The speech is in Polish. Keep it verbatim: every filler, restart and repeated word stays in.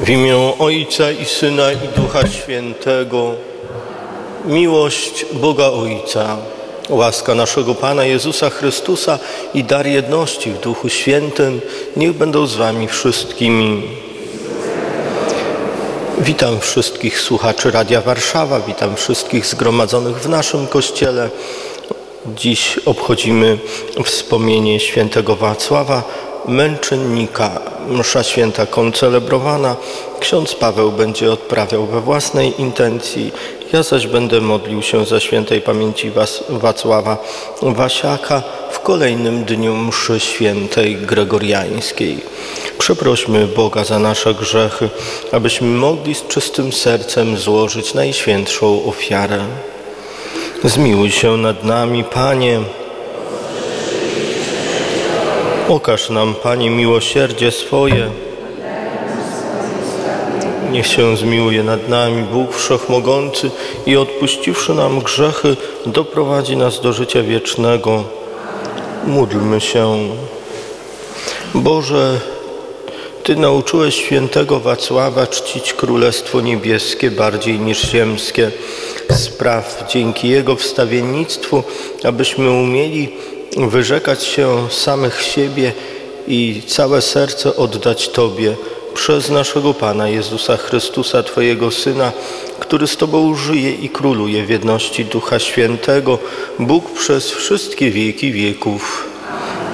W imię Ojca i Syna i Ducha Świętego, miłość Boga Ojca, łaska naszego Pana Jezusa Chrystusa i dar jedności w Duchu Świętym niech będą z wami wszystkimi. Witam wszystkich słuchaczy Radia Warszawa, witam wszystkich zgromadzonych w naszym kościele. Dziś obchodzimy wspomnienie świętego Wacława, męczennika. Msza święta koncelebrowana. Ksiądz Paweł będzie odprawiał we własnej intencji. Ja zaś będę modlił się za świętej pamięci Wacława Wasiaka w kolejnym dniu mszy świętej gregoriańskiej. Przeprośmy Boga za nasze grzechy, abyśmy mogli z czystym sercem złożyć najświętszą ofiarę. Zmiłuj się nad nami, Panie. Okaż nam, Panie, miłosierdzie swoje. Niech się zmiłuje nad nami Bóg Wszechmogący i odpuściwszy nam grzechy, doprowadzi nas do życia wiecznego. Módlmy się. Boże, Ty nauczyłeś świętego Wacława czcić Królestwo Niebieskie bardziej niż ziemskie. Spraw dzięki Jego wstawiennictwu, abyśmy umieli wyrzekać się samych siebie i całe serce oddać Tobie przez naszego Pana Jezusa Chrystusa, Twojego Syna, który z Tobą żyje i króluje w jedności Ducha Świętego, Bóg przez wszystkie wieki wieków.